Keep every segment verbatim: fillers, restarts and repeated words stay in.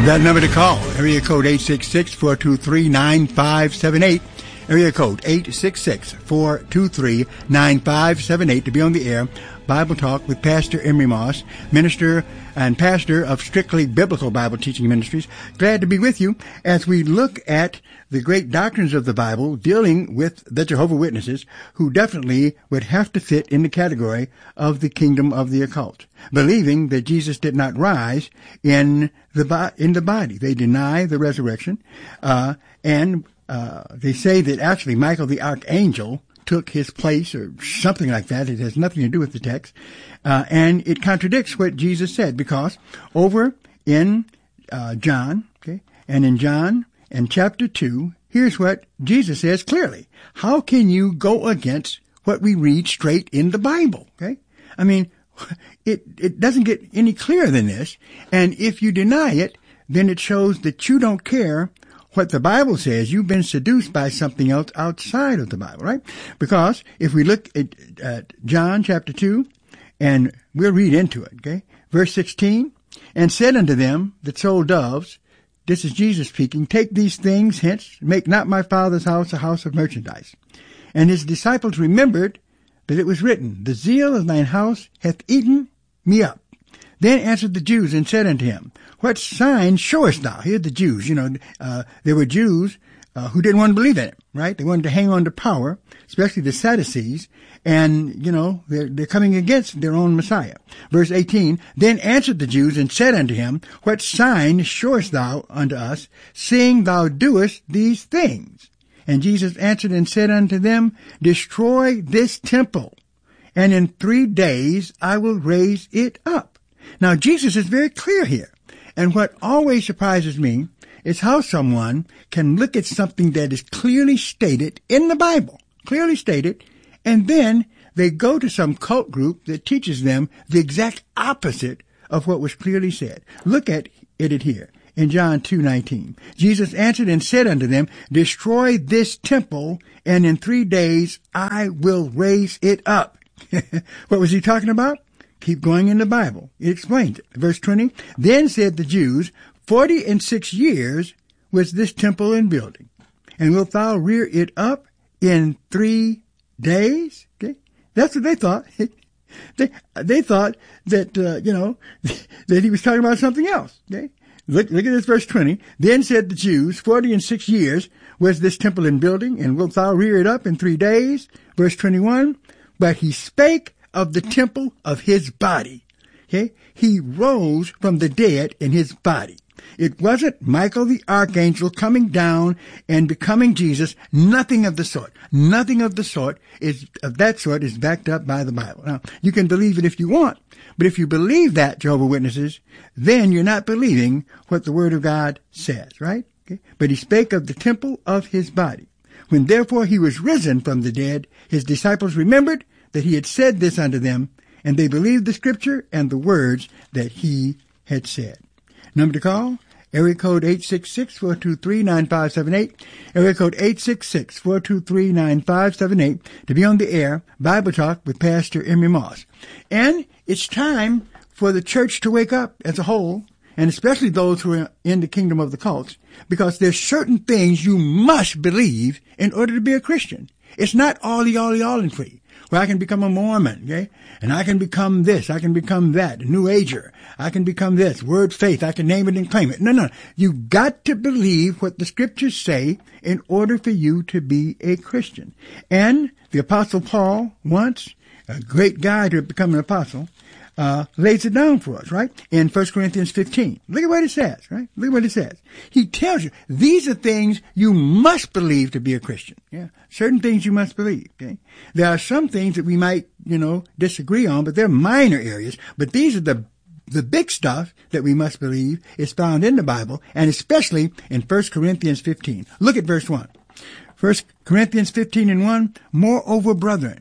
That number to call, area code eight six six, four two three, nine five seven eight. Area code eight six six, four two three, nine five seven eight to be on the air. Bible Talk with Pastor Emery Moss, minister and pastor of Strictly Biblical Bible Teaching Ministries. Glad to be with you as we look at the great doctrines of the Bible dealing with the Jehovah's Witnesses, who definitely would have to fit in the category of the kingdom of the occult, believing that Jesus did not rise in the bo- in the body. They deny the resurrection, uh, and uh, they say that actually Michael the archangel took his place or something like that. It has nothing to do with the text. Uh, and it contradicts what Jesus said, because over in uh, John, okay, and in John and chapter two, here's what Jesus says clearly. How can you go against what we read straight in the Bible? Okay? I mean, it, it doesn't get any clearer than this. And if you deny it, then it shows that you don't care what the Bible says. You've been seduced by something else outside of the Bible, right? Because if we look at uh, John chapter two, and we'll read into it, okay? Verse sixteen, and said unto them that sold doves, this is Jesus speaking, take these things hence, make not my Father's house a house of merchandise. And his disciples remembered that it was written, the zeal of thine house hath eaten me up. Then answered the Jews and said unto him, what sign showest thou? Here the Jews, you know, uh, there were Jews uh, who didn't want to believe in it, right? They wanted to hang on to power, especially the Sadducees, and, you know, they're, they're coming against their own Messiah. Verse eighteen, then answered the Jews and said unto him, what sign showest thou unto us, seeing thou doest these things? And Jesus answered and said unto them, destroy this temple, and in three days I will raise it up. Now, Jesus is very clear here. And what always surprises me is how someone can look at something that is clearly stated in the Bible, clearly stated, and then they go to some cult group that teaches them the exact opposite of what was clearly said. Look at it here in John two nineteen. Jesus answered and said unto them, destroy this temple, and in three days I will raise it up. What was he talking about? Keep going in the Bible. It explains it. Verse twenty, then said the Jews, forty and six years was this temple in building, and wilt thou rear it up in three days? Okay, that's what they thought. they they thought that uh, you know that he was talking about something else. Okay, look look at this verse twenty. Then said the Jews, forty and six years was this temple in building, and wilt thou rear it up in three days? Verse twenty-one. But he spake of the temple of his body. Okay? He rose from the dead in his body. It wasn't Michael the archangel coming down and becoming Jesus. Nothing of the sort. Nothing of the sort is, of that sort is backed up by the Bible. Now, you can believe it if you want, but if you believe that, Jehovah's Witnesses, then you're not believing what the Word of God says, right? Okay? But he spake of the temple of his body. When therefore he was risen from the dead, his disciples remembered that he had said this unto them, and they believed the scripture and the words that he had said. Number to call, area code eight six six, four two three, nine five seven eight, area code eight six six, four two three, nine five seven eight, to be on the air, Bible Talk with Pastor Emery Moss. And it's time for the church to wake up as a whole, and especially those who are in the kingdom of the cults, because there's certain things you must believe in order to be a Christian. It's not all-y, all-y, all-in free, where I can become a Mormon, okay? And I can become this, I can become that, a New Ager, I can become this, word faith, I can name it and claim it. No, no, you got to believe what the scriptures say in order for you to be a Christian. And the Apostle Paul, once, a great guy to become an apostle, Uh, lays it down for us, right? In First Corinthians fifteen. Look at what it says, right? Look at what it says. He tells you, these are things you must believe to be a Christian. Yeah. Certain things you must believe, okay? There are some things that we might, you know, disagree on, but they're minor areas. But these are the, the big stuff that we must believe is found in the Bible, and especially in First Corinthians fifteen. Look at verse one. First Corinthians fifteen and one, moreover, brethren,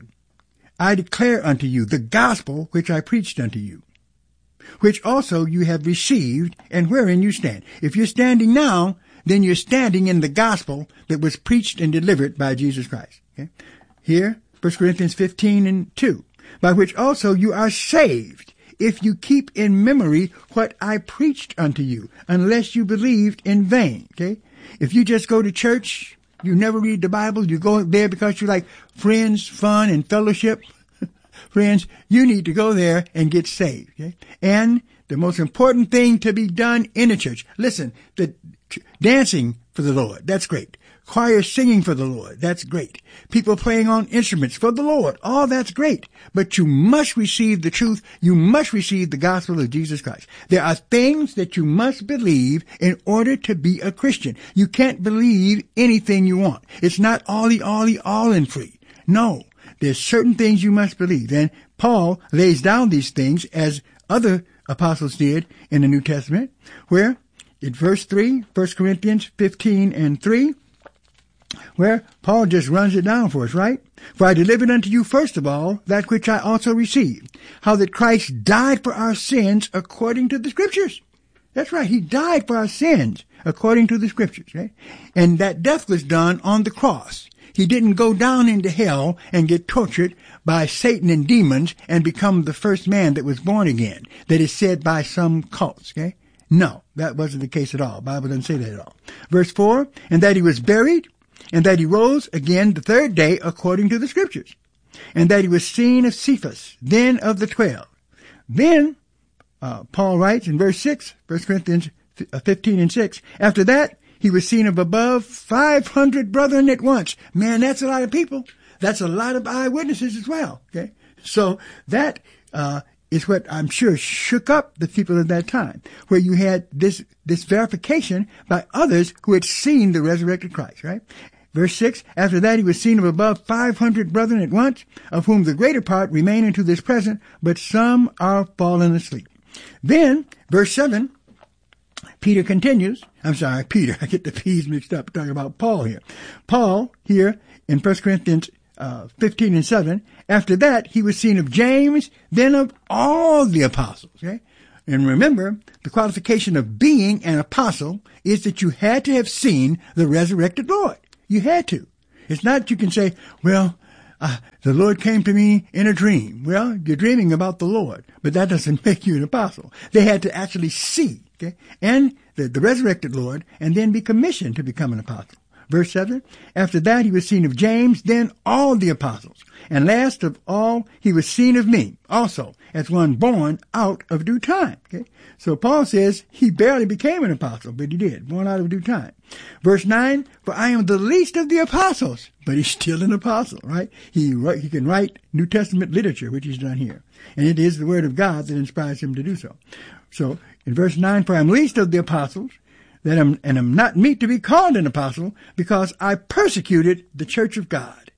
I declare unto you the gospel which I preached unto you, which also you have received, and wherein you stand. If you're standing now, then you're standing in the gospel that was preached and delivered by Jesus Christ. Okay? Here, First Corinthians fifteen and two, by which also you are saved, if you keep in memory what I preached unto you, unless you believed in vain. Okay? If you just go to church, you never read the Bible, you go there because you like friends, fun, and fellowship, friends, you need to go there and get saved. Okay? And the most important thing to be done in a church, listen, the dancing for the Lord, that's great. Choir singing for the Lord, that's great. People playing on instruments for the Lord, all that's great. But you must receive the truth. You must receive the gospel of Jesus Christ. There are things that you must believe in order to be a Christian. You can't believe anything you want. It's not ollie, ollie, all in free. No, there's certain things you must believe. And Paul lays down these things as other apostles did in the New Testament, where in verse three, First Corinthians fifteen and three, where Paul just runs it down for us, right? For I delivered unto you first of all that which I also received, how that Christ died for our sins according to the Scriptures. That's right, he died for our sins according to the Scriptures, right? And that death was done on the cross. He didn't go down into hell and get tortured by Satan and demons and become the first man that was born again, that is said by some cults, okay? No, that wasn't the case at all. The Bible doesn't say that at all. Verse four, and that he was buried, and that he rose again the third day according to the Scriptures, and that he was seen of Cephas, then of the twelve. Then, uh, Paul writes in verse six, First Corinthians fifteen and six, after that, he was seen of above five hundred brethren at once. Man, that's a lot of people. That's a lot of eyewitnesses as well. Okay. So that, uh, is what I'm sure shook up the people at that time, where you had this, this verification by others who had seen the resurrected Christ, right? Verse six, after that he was seen of above five hundred brethren at once, of whom the greater part remain unto this present, but some are fallen asleep. Then, verse seven, Peter continues, I'm sorry, Peter, I get the P's mixed up, talking about Paul here. Paul, here in First Corinthians uh, fifteen and seven, after that he was seen of James, then of all the apostles, okay? And remember, the qualification of being an apostle is that you had to have seen the resurrected Lord. You had to. It's not that you can say, well, uh, the Lord came to me in a dream. Well, you're dreaming about the Lord, but that doesn't make you an apostle. They had to actually see, okay, and the, the resurrected Lord, and then be commissioned to become an apostle. Verse seven, after that he was seen of James, then all the apostles. And last of all, he was seen of me, also, as one born out of due time. Okay? So Paul says he barely became an apostle, but he did, born out of due time. Verse nine, for I am the least of the apostles, but he's still an apostle, right? He write, he can write New Testament literature, which he's done here. And it is the word of God that inspires him to do so. So in verse nine, for I am least of the apostles, that am, and am not meet to be called an apostle, because I persecuted the church of God.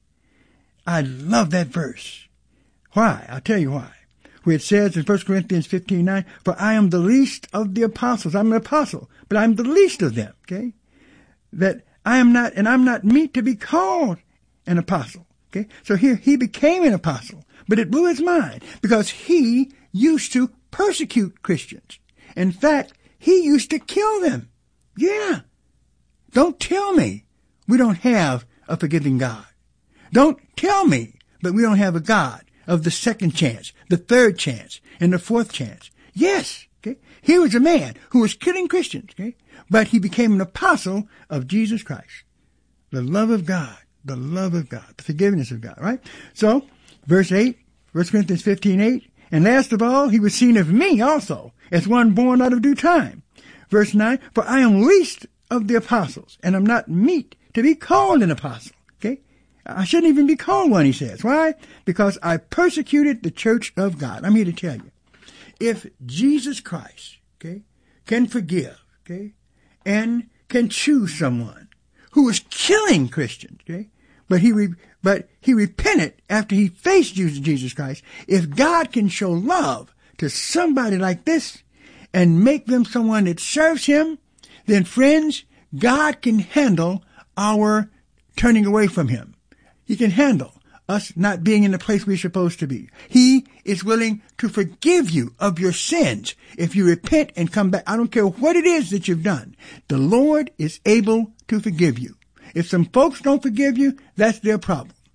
I love that verse. Why? I'll tell you why. Where it says in First Corinthians fifteen nine, for I am the least of the apostles. I'm an apostle, but I'm the least of them, okay? That I am not, and I'm not meet to be called an apostle, okay? So here, he became an apostle, but it blew his mind, because he used to persecute Christians. In fact, he used to kill them. Yeah. Don't tell me we don't have a forgiving God. Don't tell me, but we don't have a God of the second chance, the third chance, and the fourth chance. Yes, okay. He was a man who was killing Christians, okay, but he became an apostle of Jesus Christ. The love of God, the love of God, the forgiveness of God, right? So, verse eight, First Corinthians fifteen eight, and last of all, he was seen of me also, as one born out of due time. Verse nine, for I am least of the apostles, and am not meet to be called an apostle. Okay? I shouldn't even be called one, he says. Why? Because I persecuted the church of God. I'm here to tell you. If Jesus Christ, okay, can forgive, okay, and can choose someone who was killing Christians, okay, but he, re- but he repented after he faced Jesus Christ, if God can show love to somebody like this, and make them someone that serves him, then friends, God can handle our turning away from him. He can handle us not being in the place we're supposed to be. He is willing to forgive you of your sins if you repent and come back. I don't care what it is that you've done. The Lord is able to forgive you. If some folks don't forgive you, that's their problem.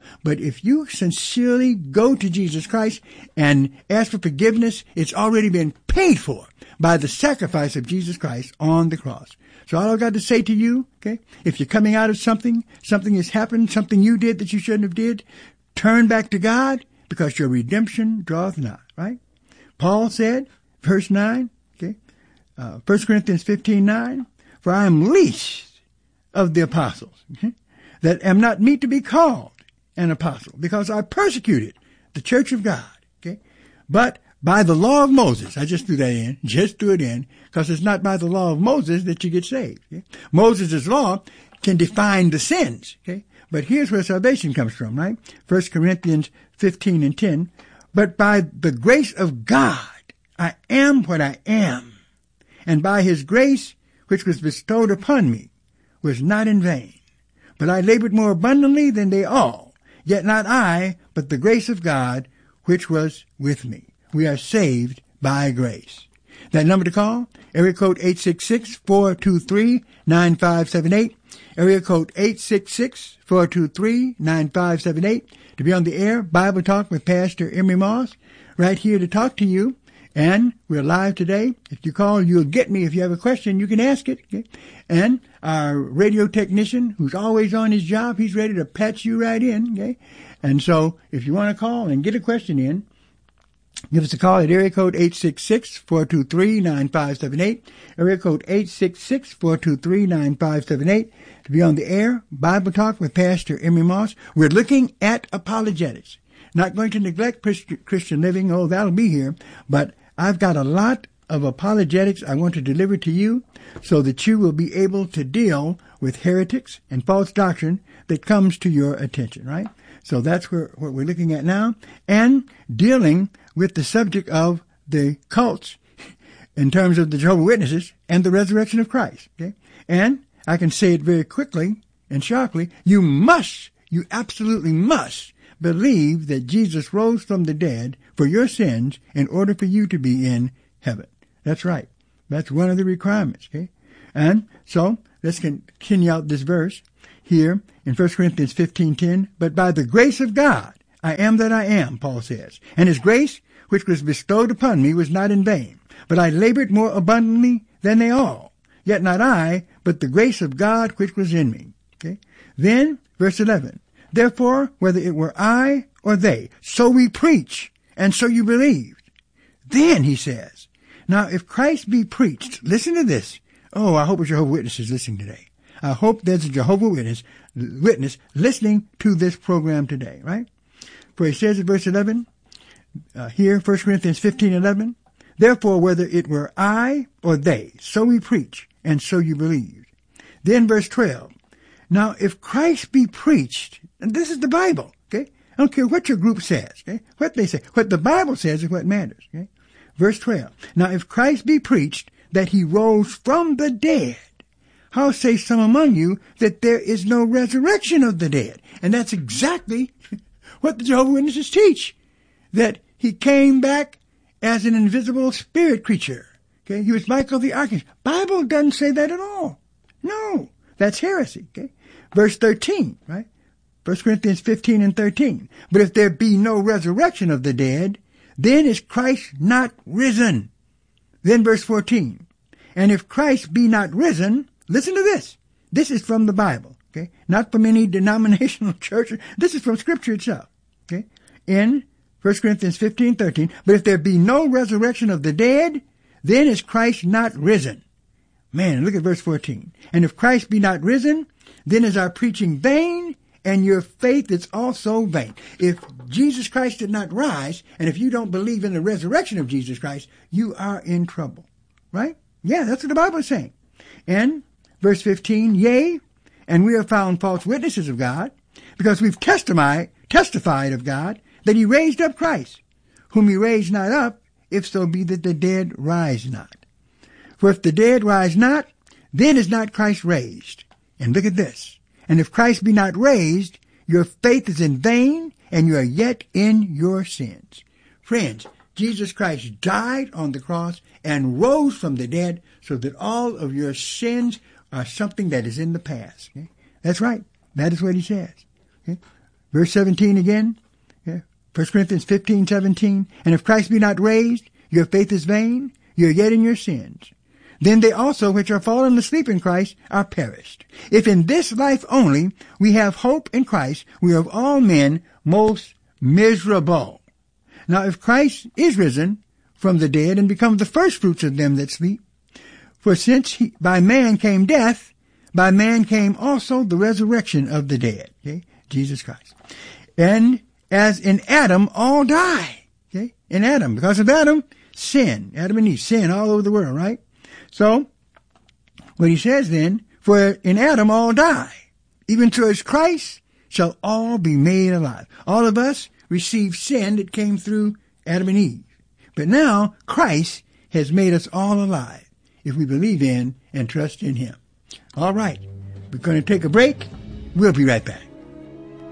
But if you sincerely go to Jesus Christ and ask for forgiveness, it's already been paid for by the sacrifice of Jesus Christ on the cross. So all I've got to say to you, okay, if you're coming out of something, something has happened, something you did that you shouldn't have did, turn back to God, because your redemption draweth nigh, right? Paul said, verse nine, okay, uh, First Corinthians fifteen nine, for I am least of the apostles, okay, that am not meet to be called an apostle, because I persecuted the church of God, okay? But by the law of Moses, I just threw that in, just threw it in, because it's not by the law of Moses that you get saved. Okay? Moses' law can define the sins, okay? But here's where salvation comes from, right? First Corinthians fifteen and ten, but by the grace of God, I am what I am, and by his grace, which was bestowed upon me, was not in vain. But I labored more abundantly than they all, yet not I, but the grace of God, which was with me. We are saved by grace. That number to call, area code eight six six, four two three, nine five seven eight, area code eight six six, four two three, nine five seven eight, to be on the air, Bible Talk with Pastor Emery Moss, right here to talk to you. And we're live today. If you call, you'll get me. If you have a question, you can ask it. Okay? And our radio technician, who's always on his job, he's ready to patch you right in. Okay? And so if you want to call and get a question in, give us a call at area code eight six six, four two three, nine five seven eight, area code eight six six, four two three, nine five seven eight, to be on the air, Bible Talk with Pastor Emery Moss. We're looking at apologetics. Not going to neglect Christian living. Oh, that'll be here. But I've got a lot of apologetics I want to deliver to you so that you will be able to deal with heretics and false doctrine that comes to your attention, right? So that's where, what we're looking at now, and dealing with the subject of the cults in terms of the Jehovah's Witnesses and the resurrection of Christ. Okay? And I can say it very quickly and sharply. You must, you absolutely must believe that Jesus rose from the dead for your sins in order for you to be in heaven. That's right. That's one of the requirements. Okay? And so let's continue out this verse here in First Corinthians fifteen ten. But by the grace of God, I am that I am, Paul says. And his grace, which was bestowed upon me, was not in vain. But I labored more abundantly than they all. Yet not I, but the grace of God which was in me. Okay? Then, verse eleven. Therefore, whether it were I or they, so we preach, and so you believed. Then, he says, now if Christ be preached, listen to this. Oh, I hope a Jehovah's Witness is listening today. I hope there's a Jehovah's Witness, witness listening to this program today, right? For he says in verse eleven, uh, here, First Corinthians fifteen eleven, therefore, whether it were I or they, so we preach, and so you believed. Then verse twelve, now if Christ be preached, and this is the Bible, okay? I don't care what your group says, okay? What they say. What the Bible says is what matters, okay? Verse twelve, now if Christ be preached that he rose from the dead, how say some among you that there is no resurrection of the dead? And that's exactly what the Jehovah's Witnesses teach, that he came back as an invisible spirit creature. Okay, he was Michael the Archangel. Bible doesn't say that at all. No, that's heresy. Okay, verse thirteen, right? First Corinthians fifteen and thirteen. But if there be no resurrection of the dead, then is Christ not risen. Then verse fourteen. And if Christ be not risen, listen to this. This is from the Bible, okay? Not from any denominational church. This is from Scripture itself, okay? In First Corinthians fifteen, thirteen. But if there be no resurrection of the dead, then is Christ not risen. Man, look at verse fourteen. And if Christ be not risen, then is our preaching vain, and your faith is also vain. If Jesus Christ did not rise, and if you don't believe in the resurrection of Jesus Christ, you are in trouble. Right? Yeah, that's what the Bible is saying. And verse fifteen, yea, and we have found false witnesses of God, because we've testified, testified of God, that he raised up Christ, whom he raised not up, if so be that the dead rise not. For if the dead rise not, then is not Christ raised. And look at this. And if Christ be not raised, your faith is in vain, and you are yet in your sins. Friends, Jesus Christ died on the cross and rose from the dead so that all of your sins are something that is in the past. Okay? That's right. That is what he says. Okay? Verse seventeen again. Yeah. First Corinthians fifteen, seventeen. And if Christ be not raised, your faith is vain, you are yet in your sins. Then they also which are fallen asleep in Christ are perished. If in this life only we have hope in Christ, we are of all men most miserable. Now if Christ is risen from the dead and become the first fruits of them that sleep, for since he, by man came death, by man came also the resurrection of the dead. Okay? Jesus Christ. And as in Adam all die. Okay? In Adam, because of Adam, sin. Adam and Eve, sin all over the world, right? So, what he says then, for in Adam all die, even so as Christ shall all be made alive. All of us received sin that came through Adam and Eve. But now, Christ has made us all alive if we believe in and trust in him. All right, we're going to take a break. We'll be right back.